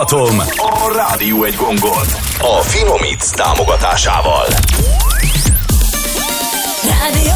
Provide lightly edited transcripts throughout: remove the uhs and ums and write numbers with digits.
A Rádió egy gongon. A Finomix támogatásával. Rádió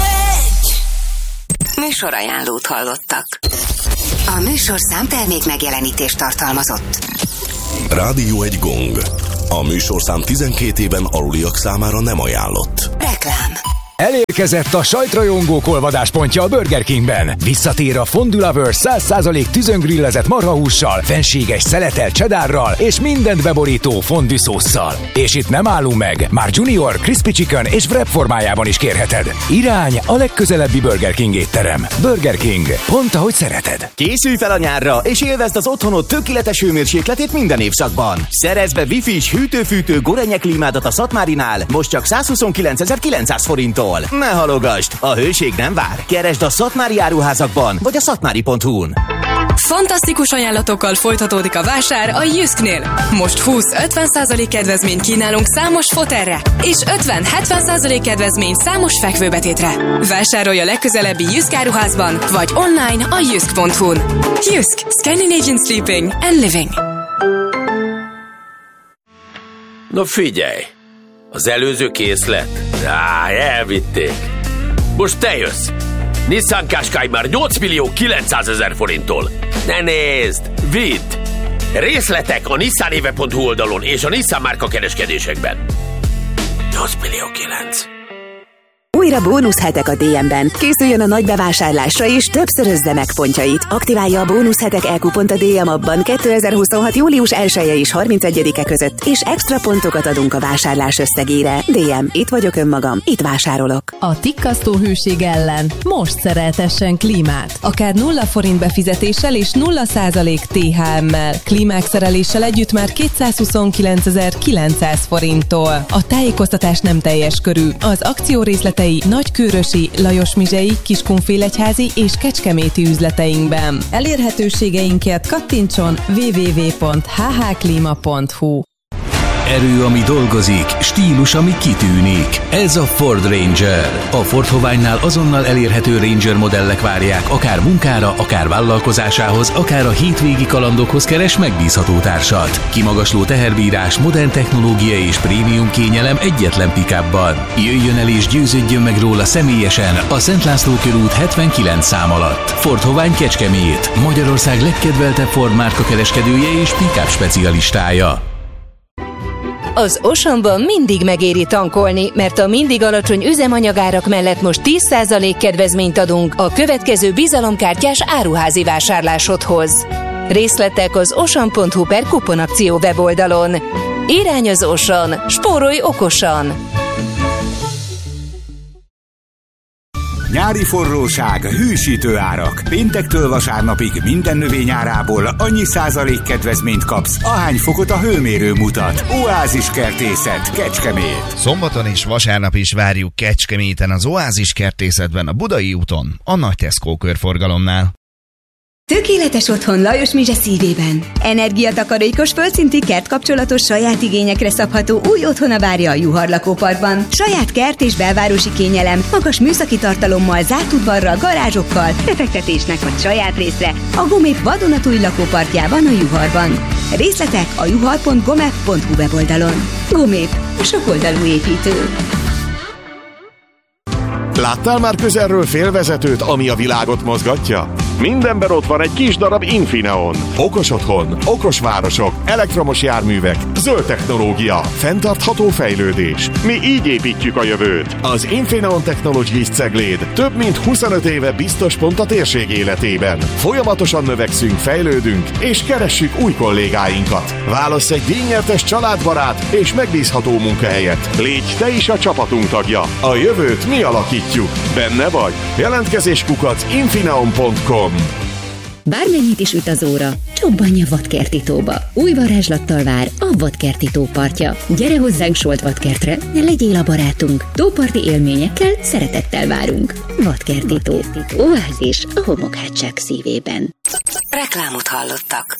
1. Műsorajánlót hallottak. A műsorszám termék megjelenítést tartalmazott. Rádió egy gong. A műsorszám 12 éven aluliak számára nem ajánlott. Reklám. Elérkezett a sajtrajongók olvadáspontja a Burger Kingben. Visszatér a Fondue Lovers 100% tüzöngrillezett marhahússal, fenséges szeletelt cheddárral és mindent beborító fondue szósszal. És itt nem állunk meg, már Junior, Crispy Chicken és wrap formájában is kérheted. Irány a legközelebbi Burger King étterem. Burger King, pont ahogy szereted. Készülj fel a nyárra, és élvezd az otthonod tökéletes hőmérsékletét minden évszakban. Szerezd be Wi-Fi-s hűtő-fűtő Gorenje klímádat a Szatmárinál, most csak 129.900 forinttól. Ne halogasd, a hőség nem vár. Keresd a szatmári áruházakban, vagy a szatmári.hu-n. Fantasztikus ajánlatokkal folytatódik a vásár a Jysknél. Most 20-50% kedvezményt kínálunk számos fotelre, és 50-70% kedvezmény számos fekvőbetétre. Vásárolj a legközelebbi Jysk áruházban, vagy online a jysk.hu-n. Jysk, Scandinavian Sleeping and Living. No figyelj! Az előző készlet? Elvitték. Most te jössz. Nissan Qashqai már 8.900.000 forinttól. Ne nézd! Vidd! Részletek a nissanéve.hu oldalon és a Nissan márka kereskedésekben. 8.900.000. Újra bónuszhetek a DM-ben. Készüljön a nagy bevásárlásra és többszörözze meg pontjait. Aktiválja a bónuszhetek e-kupont a DM appban 2026. július 1-e és 31-e között, és extra pontokat adunk a vásárlás összegére. DM, itt vagyok önmagam, itt vásárolok. A tikkasztó hőség ellen most szereltessen klímát. Akár 0 forint befizetéssel és 0% THM-mel. Klímák szereléssel együtt már 229.900 forinttól. A tájékoztatás nem teljes körű. Az akció részletei Nagykőrösi, Lajosmizsei, Kiskunfélegyházi és Kecskeméti üzleteinkben. Elérhetőségeinket kattintson www.hhklima.hu. Erő, ami dolgozik, stílus, ami kitűnik. Ez a Ford Ranger. A Ford Hoványnál azonnal elérhető Ranger modellek várják, akár munkára, akár vállalkozásához, akár a hétvégi kalandokhoz keres megbízható társat. Kimagasló teherbírás, modern technológia és prémium kényelem egyetlen pick-upban. Jöjjön el és győződjön meg róla személyesen a Szent László körút 79 szám alatt. Ford Hovány Kecskemét, Magyarország legkedveltebb Ford márka kereskedője és pick-up specialistája. Az Oceanban mindig megéri tankolni, mert a mindig alacsony üzemanyagárak mellett most 10% kedvezményt adunk a következő bizalomkártyás áruházi vásárlásodhoz. Részletek az ocean.hu/kuponakció weboldalon. Irány az Ocean, spórolj okosan! Nyári forróság, hűsítő árak. Péntektől vasárnapig minden növény árából annyi százalék kedvezményt kapsz, ahány fokot a hőmérő mutat. Oázis Kertészet, Kecskemét. Szombaton és vasárnap is várjuk Kecskeméten az Oázis Kertészetben, a Budai úton, a nagy Tesco körforgalomnál. Tökéletes otthon Lajosmizse szívében. Energiatakarékos, földszintű kertkapcsolatos, saját igényekre szabható új otthona várja a Juhar lakóparkban. Saját kert és belvárosi kényelem, magas műszaki tartalommal, zárt udvarral, garázsokkal, befektetésnek vagy saját részre a Gomép vadonatúj lakóparkjában a Juharban. Részletek a juhar.gomep.hu weboldalon. Gomép, a sokoldalú építő. Láttál már közelről félvezetőt, ami a világot mozgatja? Mindenben ott van egy kis darab Infineon. Okos otthon, okos városok, elektromos járművek, zöld technológia, fenntartható fejlődés. Mi így építjük a jövőt. Az Infineon Technologies cegléd több mint 25 éve biztos pont a térség életében. Folyamatosan növekszünk, fejlődünk, és keressük új kollégáinkat. Válassz egy díjnyertes családbarát és megbízható munkahelyet. Légy te is a csapatunk tagja. A jövőt mi alakítjuk. Benne vagy? Jelentkezés @infineon.com. Bármennyit is üt az óra, csobbanj a Vadkerti tóba. Új varázslattal vár a Vadkerti tó partja. Gyere hozzánk Solt Vadkertre, legyél a barátunk. Tóparti élményekkel szeretettel várunk. Vadkerti tó. Oázis a homokhátság szívében. Reklámot hallottak.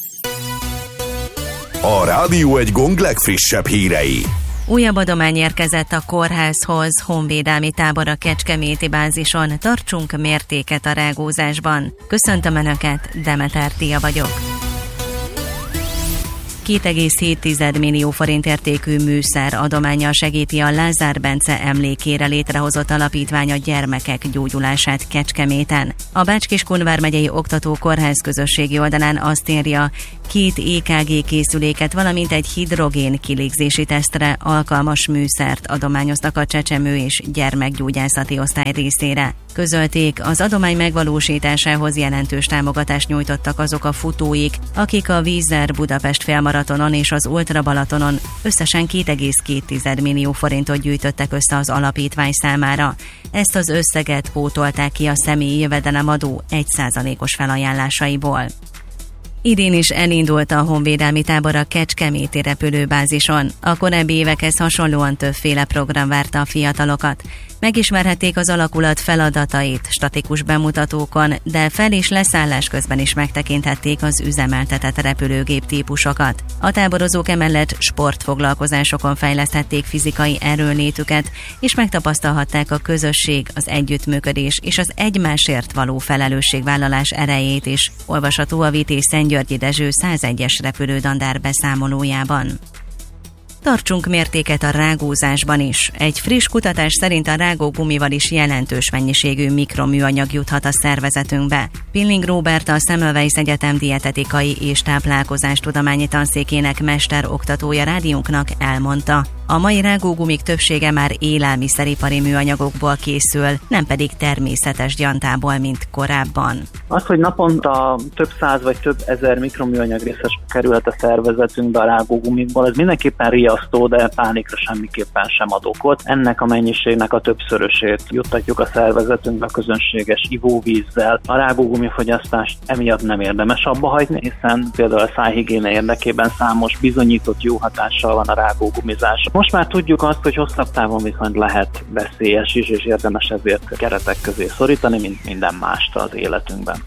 A Rádió egy gong legfrissebb hírei. Újabb adomány érkezett a kórházhoz, honvédelmi tábor a kecskeméti bázison, tartsunk mértéket a rágózásban. Köszöntöm Önöket, Demeter Tia vagyok. 2,7 millió forint értékű műszer adománnyal segíti a Lázár Bence emlékére létrehozott alapítvány a gyermekek gyógyulását Kecskeméten. A Bács-Kiskun vármegyei Oktatókórház közösségi oldalán azt írja, 2 EKG készüléket, valamint egy hidrogén kilégzési tesztre alkalmas műszert adományoztak a csecsemő és gyermekgyógyászati osztály részére. Közölték, az adomány megvalósításához jelentős támogatást nyújtottak azok a futóik, akik a Vízer Budapest félmaratonon és az Ultra Balatonon összesen 2,2 millió forintot gyűjtöttek össze az alapítvány számára. Ezt az összeget pótolták ki a személyi jövedelemadó 1%-os felajánlásaiból. Idén is elindult a honvédelmi tábor a kecskeméti repülőbázison. A korábbi évekhez hasonlóan többféle program várta a fiatalokat. Megismerhették az alakulat feladatait statikus bemutatókon, de fel- és leszállás közben is megtekinthették az üzemeltetett repülőgép típusokat. A táborozók emellett sportfoglalkozásokon fejleszthették fizikai erőnlétüket, és megtapasztalhatták a közösség, az együttműködés és az egymásért való felelősségvállalás erejét is, olvasható a Vitéz Szentgyörgyi Dezső 101-es repülődandár beszámolójában. Tartsunk mértéket a rágózásban is. Egy friss kutatás szerint a rágógumival is jelentős mennyiségű mikroműanyag juthat a szervezetünkbe. Pilling Róbert, a Semmelweis Egyetem dietetikai és táplálkozástudományi tanszékének mesteroktatója rádiónknak elmondta. A mai rágógumik többsége már élelmiszeripari műanyagokból készül, nem pedig természetes gyantából, mint korábban. Az, hogy naponta több száz vagy több ezer mikroműanyag részes kerülhet a szervezetünkbe a rágógumikból, ez mindenképpen riasztó, de pánikra semmiképpen sem ad okot. Ennek a mennyiségnek a többszörösét juttatjuk a szervezetünkbe közönséges ivóvízzel. A rágógumi fogyasztást emiatt nem érdemes abba hagyni, hiszen például a szájhigiéne érdekében számos bizonyított jó hatással van a rágógumizás. Most már tudjuk azt, hogy hosszabb távon viszont lehet veszélyes is, és érdemes ezért keretek közé szorítani, mint minden mást az életünkben.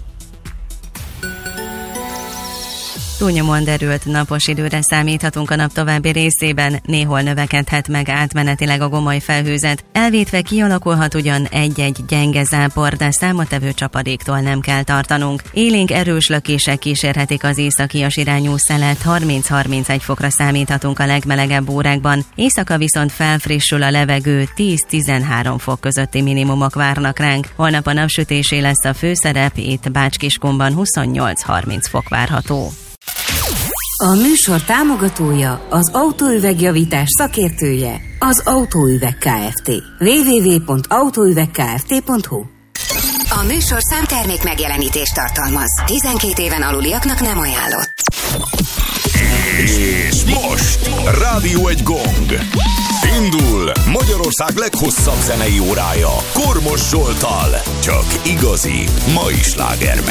Túlnyomóan derült napos időre számíthatunk a nap további részében, néhol növekedhet meg átmenetileg a gomoly felhőzet, elvétve kialakulhat ugyan egy-egy gyenge zápor, de számottevő csapadéktól nem kell tartanunk. Élénk erős lökések kísérhetik az északias irányú szelet, 30-31 fokra számíthatunk a legmelegebb órákban, éjszaka viszont felfrissül a levegő, 10-13 fok közötti minimumok várnak ránk. Holnap a napsütésé lesz a főszerep, itt Bács-Kiskunban 28-30 fok várható. A műsor támogatója, az autóüvegjavítás szakértője, az Autóüveg Kft. www.autóüvegkft.hu. A műsor számtermék megjelenítést tartalmaz. 12 éven aluliaknak nem ajánlott. És most Rádió egy gong. Indul Magyarország leghosszabb zenei órája Kormos Zsolttal. Csak igazi mai sláger.